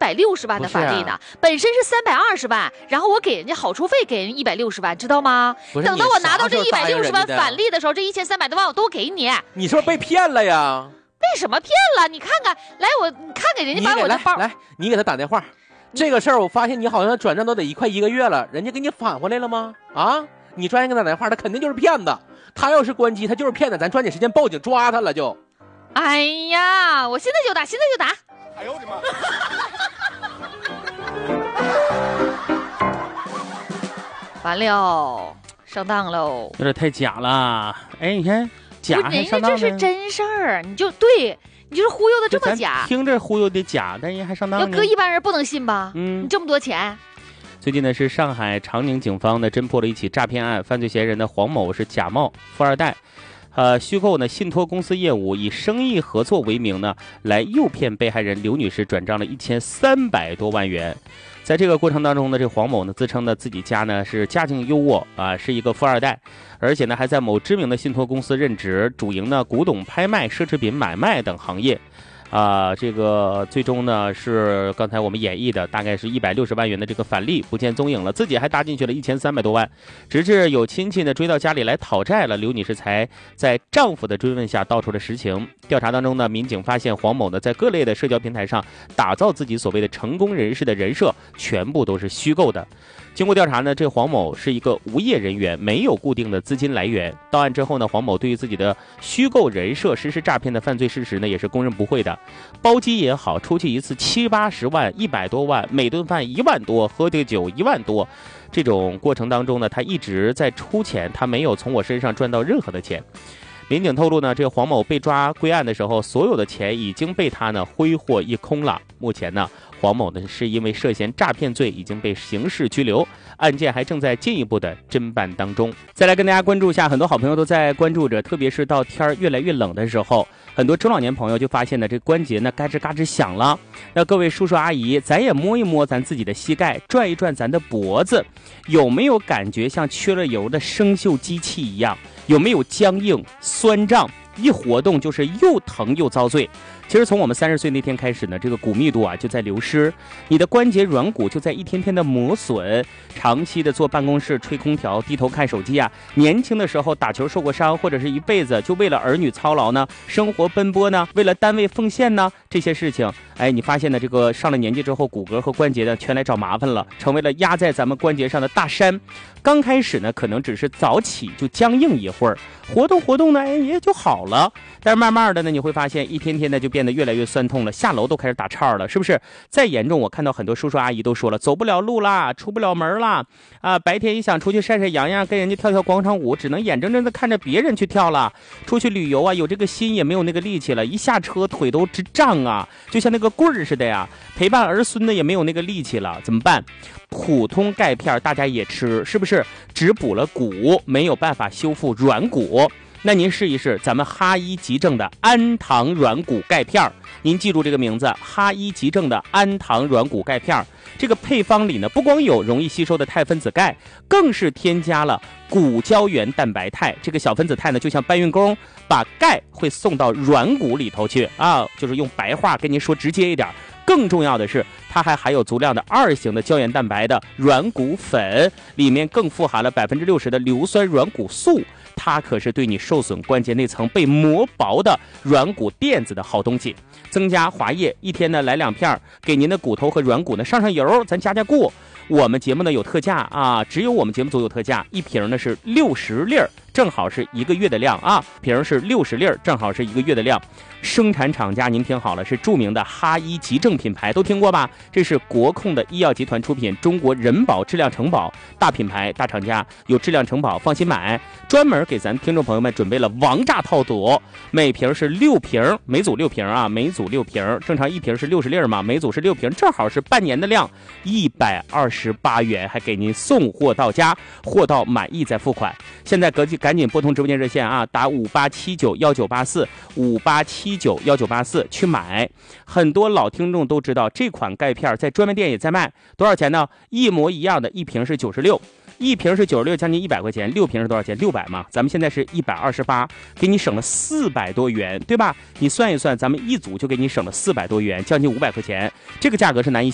160万的返利呢，本身是320万，然后我给人家好处费给人160万，知道吗？等到我拿到这160万返利的时候，这1300多万我都给你。 你是不是被骗了呀？ 被什么骗了？你看看，来你看看人家把我的包， 来，你给他打电话。这个事儿我发现你好像转账都得快1个月了，人家给你返回来了吗？啊，你抓紧给他打电话，他肯定就是骗子。他要是关机，他就是骗子，咱抓紧时间报警抓他了就。 哎呀，我现在就打，现在就打。 哎呦我的妈！完了，上当喽！ 有点太假了。哎，你看假还上当呢。 这是真事儿，你就是忽悠的这么假。 听着忽悠的假，但人还上当呢。 要搁一般人不能信吧？你这么多钱。 最近呢，是上海长宁警方呢侦破了一起诈骗案，犯罪嫌疑人的黄某是假冒富二代，虚构呢信托公司业务，以生意合作为名呢，来诱骗被害人刘女士转账了1300多万元。在这个过程当中呢，这黄某呢自称呢自己家呢是家境优渥啊，是一个富二代，而且呢还在某知名的信托公司任职，主营呢古董拍卖、奢侈品买卖等行业。这个最终呢是刚才我们演绎的，大概是160万元的这个返利不见踪影了，自己还搭进去了1300多万，直至有亲戚呢追到家里来讨债了，刘女士才在丈夫的追问下道出了实情。调查当中呢，民警发现黄某呢在各类的社交平台上打造自己所谓的成功人士的人设，全部都是虚构的。经过调查呢，这黄某是一个无业人员，没有固定的资金来源。到案之后呢，黄某对于自己的虚构人设实施诈骗的犯罪事实呢，也是供认不讳的。包机也好，出去一次70-80万、100多万，每顿饭1万多，喝的酒1万多，这种过程当中呢，他一直在出钱，他没有从我身上赚到任何的钱。民警透露呢，这个黄某被抓归案的时候，所有的钱已经被他呢挥霍一空了。目前呢，黄某呢是因为涉嫌诈骗罪已经被刑事拘留，案件还正在进一步的侦办当中。再来跟大家关注一下，很多好朋友都在关注着，特别是到天越来越冷的时候，很多中老年朋友就发现呢，这关节呢嘎吱嘎吱响了。那各位叔叔阿姨，咱也摸一摸咱自己的膝盖，转一转咱的脖子，有没有感觉像缺了油的生锈机器一样？有没有僵硬、酸胀？一活动就是又疼又遭罪。其实从我们30岁那天开始呢，这个骨密度啊就在流失，你的关节软骨就在一天天的磨损。长期的坐办公室吹空调、低头看手机啊，年轻的时候打球受过伤，或者是一辈子就为了儿女操劳呢，生活奔波呢，为了单位奉献呢，这些事情，哎，你发现呢，这个上了年纪之后，骨骼和关节呢全来找麻烦了，成为了压在咱们关节上的大山。刚开始呢，可能只是早起就僵硬一会儿，活动活动呢，哎，也就好了。但是慢慢的呢，你会发现一天天的就变得越来越酸痛了，下楼都开始打岔了，是不是？再严重，我看到很多叔叔阿姨都说了，走不了路啦，出不了门啦，白天一想出去晒晒阳阳，跟人家跳跳广场舞，只能眼睁睁的看着别人去跳了。出去旅游啊，有这个心也没有那个力气了，一下车腿都直胀啊，就像那个棍儿似的呀。陪伴儿孙的也没有那个力气了，怎么办？普通钙片大家也吃，是不是？只补了骨，没有办法修复软骨。那您试一试咱们哈医急症的安糖软骨钙片，您记住这个名字，哈医急症的安糖软骨钙片。这个配方里呢，不光有容易吸收的钛分子钙，更是添加了骨胶原蛋白肽。这个小分子肽呢，就像搬运工，把钙会送到软骨里头去啊，就是用白话跟您说直接一点。更重要的是，它还含有足量的2型的胶原蛋白的软骨粉，里面更富含了60%的硫酸软骨素，它可是对你受损关节那层被磨薄的软骨垫子的好东西。增加滑液，一天呢来2片，给您的骨头和软骨呢上上油，咱加固。我们节目呢有特价啊，只有我们节目组有特价，一瓶呢是60粒，正好是1个月的量啊，瓶是60粒，正好是1个月的量。生产厂家您听好了，是著名的哈医急症品牌，都听过吧？这是国控的医药集团出品，中国人保质量承保，大品牌大厂家，有质量承保，放心买。专门给咱听众朋友们准备了王炸套组，每瓶是6瓶，每组6瓶啊，每组6瓶，正常一瓶是60粒嘛，每组是6瓶，正好是半年的量，128元，还给您送货到家，货到满意再付款。现在赶紧拨通直播间热线啊，打5879198458791984去买。很多老听众都知道这款钙片在专卖店也在卖，多少钱呢？一模一样的，一瓶是96，一瓶是96，将近100块钱，6瓶是多少钱？600嘛，咱们现在是128，给你省了400多元，对吧？你算一算，咱们一组就给你省了400多元，将近500块钱，这个价格是难以